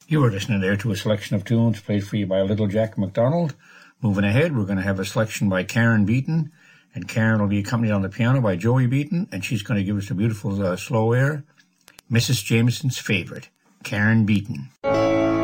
You are listening there to a selection of tunes played for you by Little Jack McDonald. Moving ahead, we're going to have a selection by Karen Beaton, and Karen will be accompanied on the piano by Joey Beaton, and she's going to give us a beautiful slow air, Mrs. Jameson's Favorite, Karen Beaton.